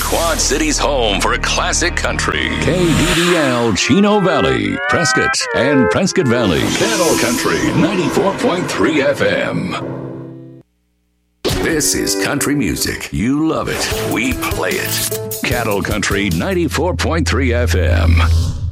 Quad City's home for classic country. KDDL Chino Valley, Prescott, and Prescott Valley. Cattle Country 94.3 FM. This is country music. You love it. We play it. Cattle Country 94.3 FM.